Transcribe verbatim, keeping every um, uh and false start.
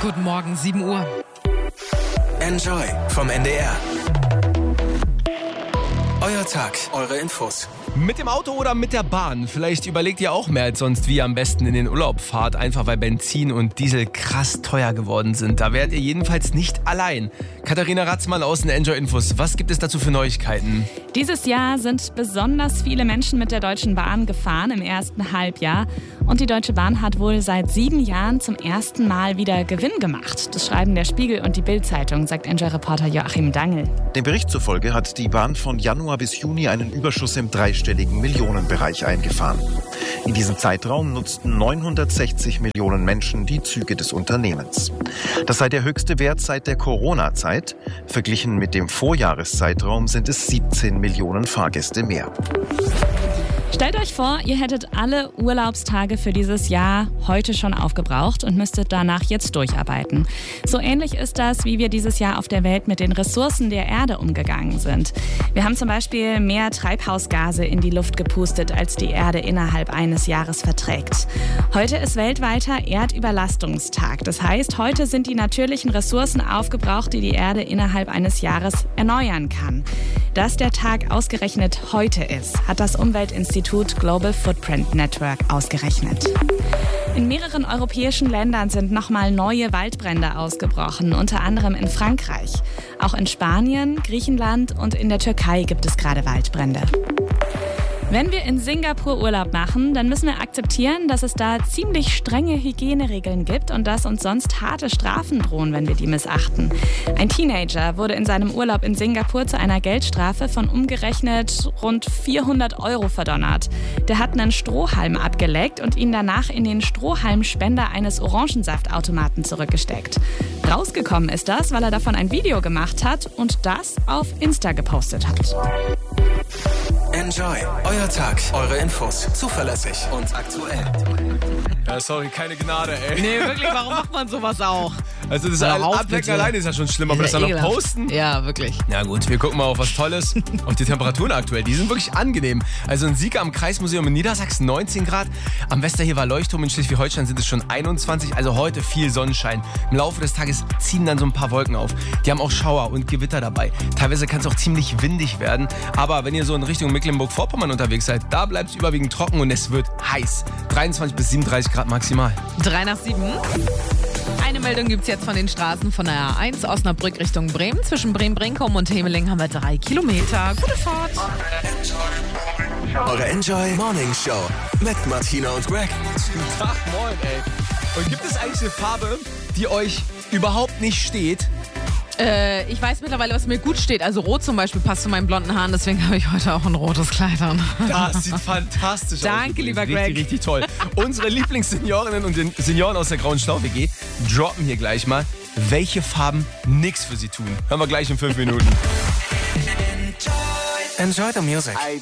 Guten Morgen, sieben Uhr. Enjoy vom N D R. Euer Tag, eure Infos. Mit dem Auto oder mit der Bahn? Vielleicht überlegt ihr auch mehr als sonst, wie ihr am besten in den Urlaub fahrt, einfach weil Benzin und Diesel krass teuer geworden sind. Da wärt ihr jedenfalls nicht allein. Katharina Ratzmann aus den Enjoy Infos. Was gibt es dazu für Neuigkeiten? Dieses Jahr sind besonders viele Menschen mit der Deutschen Bahn gefahren im ersten Halbjahr. Und die Deutsche Bahn hat wohl seit sieben Jahren zum ersten Mal wieder Gewinn gemacht. Das schreiben der Spiegel und die Bild-Zeitung, sagt Enjoy-Reporter Joachim Dangl. Dem Bericht zufolge hat die Bahn von Januar bis Juni einen Überschuss im dreistelligen Millionenbereich eingefahren. In diesem Zeitraum nutzten neunhundertsechzig Millionen Menschen die Züge des Unternehmens. Das sei der höchste Wert seit der Corona-Zeit. Verglichen mit dem Vorjahreszeitraum sind es siebzehn Millionen Fahrgäste mehr. Stellt euch vor, ihr hättet alle Urlaubstage für dieses Jahr heute schon aufgebraucht und müsstet danach jetzt durcharbeiten. So ähnlich ist das, wie wir dieses Jahr auf der Welt mit den Ressourcen der Erde umgegangen sind. Wir haben zum Beispiel mehr Treibhausgase in die Luft gepustet, als die Erde innerhalb eines Jahres verträgt. Heute ist weltweiter Erdüberlastungstag. Das heißt, heute sind die natürlichen Ressourcen aufgebraucht, die die Erde innerhalb eines Jahres erneuern kann. Dass der Tag ausgerechnet heute ist, hat das Umweltinstitut Global Footprint Network ausgerechnet. In mehreren europäischen Ländern sind nochmal neue Waldbrände ausgebrochen, unter anderem in Frankreich. Auch in Spanien, Griechenland und in der Türkei gibt es gerade Waldbrände. Wenn wir in Singapur Urlaub machen, dann müssen wir akzeptieren, dass es da ziemlich strenge Hygieneregeln gibt und dass uns sonst harte Strafen drohen, wenn wir die missachten. Ein Teenager wurde in seinem Urlaub in Singapur zu einer Geldstrafe von umgerechnet rund vierhundert Euro verdonnert. Der hat einen Strohhalm abgeleckt und ihn danach in den Strohhalmspender eines Orangensaftautomaten zurückgesteckt. Rausgekommen ist das, weil er davon ein Video gemacht hat und das auf Insta gepostet hat. Enjoy, euer Tag, eure Infos. Zuverlässig und aktuell. Ja, sorry, keine Gnade, ey. Nee, wirklich, warum macht man sowas auch? Also das Hör auf, Ablecken bitte. alleine ist ja schon schlimm, aber das Ja, dann noch ekelhaft. posten? Ja, wirklich. Na gut, wir gucken mal auf was Tolles. Auf die Temperaturen aktuell, die sind wirklich angenehm. Also in Sieg am Kreismuseum in Niedersachsen neunzehn Grad. Am Westerhever Leuchtturm in Schleswig-Holstein sind es schon einundzwanzig. Also heute viel Sonnenschein. Im Laufe des Tages ziehen dann so ein paar Wolken auf. Die haben auch Schauer und Gewitter dabei. Teilweise kann es auch ziemlich windig werden. Aber wenn ihr so in Richtung Mecklenburg-Vorpommern unterwegs seid, da bleibt es überwiegend trocken und es wird heiß. dreiundzwanzig bis siebenunddreißig Grad maximal. Drei nach sieben. Eine Meldung gibt es jetzt von den Straßen von der A eins, Osnabrück Richtung Bremen. Zwischen Bremen-Brinkum und Hemeling haben wir drei Kilometer. Gute Fahrt. Eure Enjoy Morning Show mit Martina und Greg. Tag, moin, ey. Und gibt es eigentlich eine Farbe, die euch überhaupt nicht steht? Äh, ich weiß mittlerweile, was mir gut steht. Also rot zum Beispiel passt zu meinen blonden Haaren, deswegen habe ich heute auch ein rotes Kleid an. Das sieht fantastisch aus. Danke, übrigens. lieber richtig, Greg. Richtig toll. Unsere Lieblingsseniorinnen und den Senioren aus der Grauen Stau-W G droppen hier gleich mal, welche Farben nichts für sie tun. Hören wir gleich in fünf Minuten. Enjoy the music. I